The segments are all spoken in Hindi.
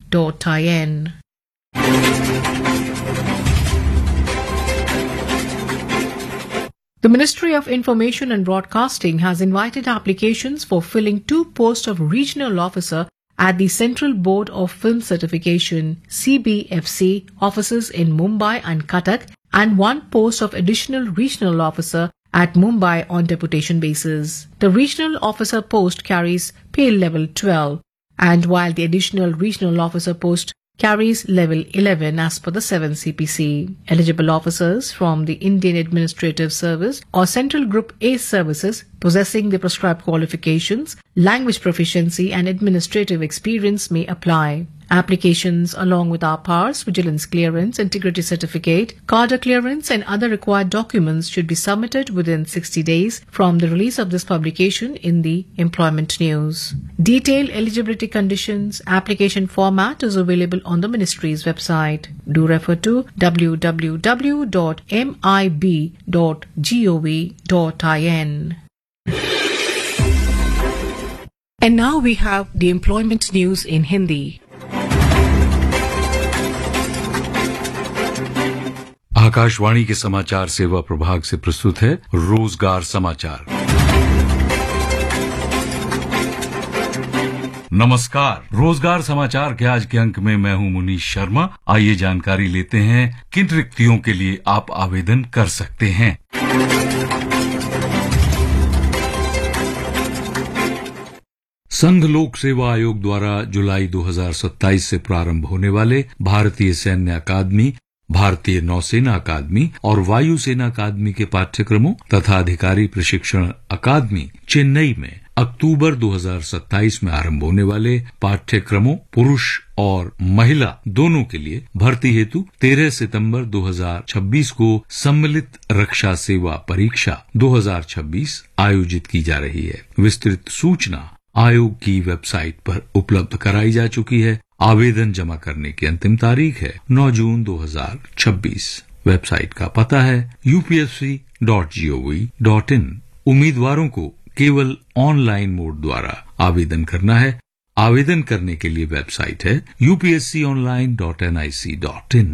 The Ministry of Information and Broadcasting has invited applications for filling 2 posts of regional officer at the Central Board of Film Certification (CBFC) offices in Mumbai and Cuttack, and 1 post of additional regional officer at Mumbai on deputation basis. The regional officer post carries pay level 12, and while the additional regional officer post carries level 11 as per the 7th CPC. Eligible officers from the Indian Administrative Service or Central Group A services possessing the prescribed qualifications, language proficiency and administrative experience may apply. Applications along with RPARS, vigilance clearance, integrity certificate, cadre clearance and other required documents should be submitted within 60 days from the release of this publication in the Employment News. Detailed eligibility conditions, application format is available on the Ministry's website. Do refer to www.mib.gov.in. And now we have the Employment News in Hindi. Akashvani के समाचार सेवा प्रभाग से प्रस्तुत है रोजगार समाचार। नमस्कार, रोजगार समाचार के आज के अंक में मैं हूं मुनीश शर्मा। आइए जानकारी लेते हैं किन रिक्तियों के लिए आप आवेदन कर सकते हैं। संघ लोक सेवा आयोग द्वारा जुलाई 2027 से प्रारंभ होने वाले भारतीय सैन्य अकादमी, भारतीय नौसेना अकादमी और वायुसेना अकादमी के पाठ्यक्रमों तथा अधिकारी प्रशिक्षण अकादमी चेन्नई में अक्टूबर 2027 में आरंभ होने वाले पाठ्यक्रमों पुरुष और महिला दोनों के लिए भर्ती हेतु 13 सितंबर 2026 को सम्मिलित रक्षा सेवा परीक्षा 2026 आयोजित की जा रही है। विस्तृत सूचना आयोग की वेबसाइट पर उपलब्ध कराई जा चुकी है। आवेदन जमा करने की अंतिम तारीख है 9 जून 2026। वेबसाइट का पता है upsc.gov.in। उम्मीदवारों को केवल ऑनलाइन मोड द्वारा आवेदन करना है। आवेदन करने के लिए वेबसाइट है upsconline.nic.in।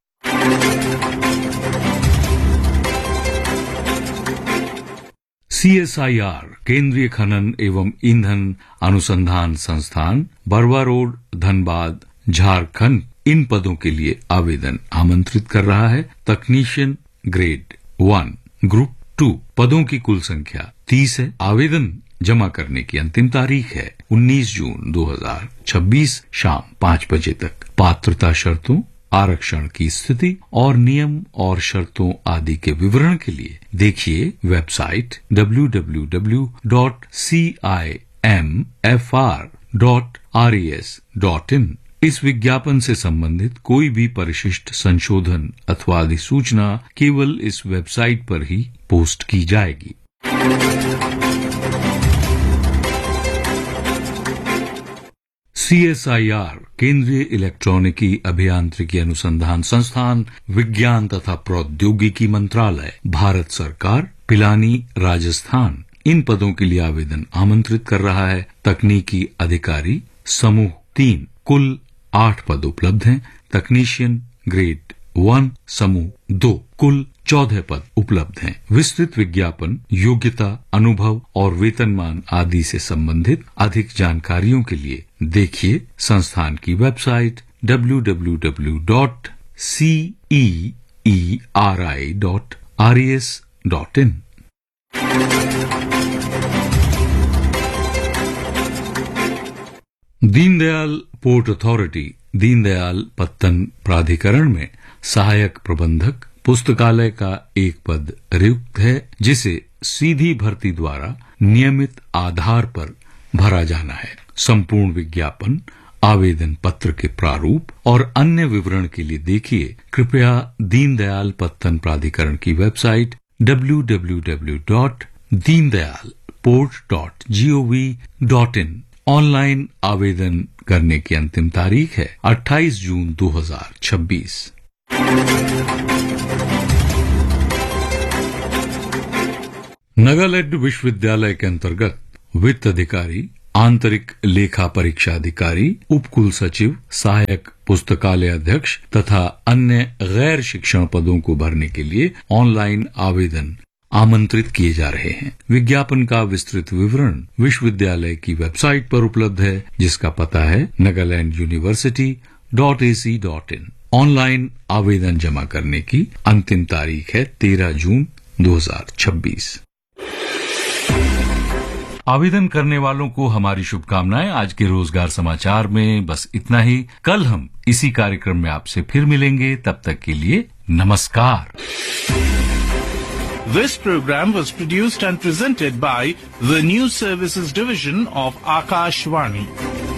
CSIR केंद्रीय खनन एवं ईंधन अनुसंधान संस्थान, बरवा रोड, धनबाद, झारखंड इन पदों के लिए आवेदन आमंत्रित कर रहा है। तकनीशियन ग्रेड 1 ग्रुप 2 पदों की कुल संख्या 30 है। आवेदन जमा करने की अंतिम तारीख है 19 जून 2026 शाम 5 बजे तक। पात्रता शर्तों, आरक्षण की स्थिति और नियम और शर्तों आदि के विवरण के लिए देखिए वेबसाइट www.cimfr.res.in। इस विज्ञापन से संबंधित कोई भी परिशिष्ट संशोधन अथवा अधिसूचना केवल इस वेबसाइट पर ही पोस्ट की जाएगी। CSIR केंद्रीय इलेक्ट्रॉनिकी अभियांत्रिकी अनुसंधान संस्थान, विज्ञान तथा प्रौद्योगिकी मंत्रालय, भारत सरकार, पिलानी, राजस्थान इन पदों के लिए आवेदन आमंत्रित कर रहा है। तकनीकी अधिकारी समूह 3 कुल 8 पद उपलब्ध हैं। तकनीशियन ग्रेड 1 समूह 2 कुल 14 पद उपलब्ध हैं। विस्तृत विज्ञापन, योग्यता, अनुभव और वेतनमान आदि से संबंधित अधिक जानकारियों के लिए देखिए संस्थान की website www.ceeri.res.in। Deendayal port authority, Deendayal पत्तन प्राधिकरण में सहायक प्रबंधक पुस्तकालय का एक पद रिक्त है, जिसे सीधी भर्ती द्वारा नियमित आधार पर भरा जाना है। संपूर्ण विज्ञापन, आवेदन पत्र के प्रारूप और अन्य विवरण के लिए देखिए कृपया दीनदयाल पत्तन प्राधिकरण की वेबसाइट www.deendayalport.gov.in। ऑनलाइन आवेदन करने की अंतिम तारीख है 28 जून 2026। नागालैंड विश्वविद्यालय के अंतर्गत वित्त अधिकारी, आंतरिक लेखा परीक्षा अधिकारी, उपकुल सचिव, सहायक पुस्तकालय अध्यक्ष तथा अन्य गैर शिक्षण पदों को भरने के लिए ऑनलाइन आवेदन आमंत्रित किए जा रहे हैं। विज्ञापन का विस्तृत विवरण विश्वविद्यालय की वेबसाइट पर उपलब्ध है, जिसका पता है nagalanduniversity.ac.in। ऑनलाइन आवेदन जमा करने की अंतिम तारीख है 13 जून 2026। आवेदन करने वालों को हमारी शुभकामनाएं। आज के रोजगार समाचार में बस इतना ही। कल हम इसी कार्यक्रम में आपसे फिर मिलेंगे। तब तक के लिए नमस्कार। This program was produced and presented by the News Services Division of Akashvani.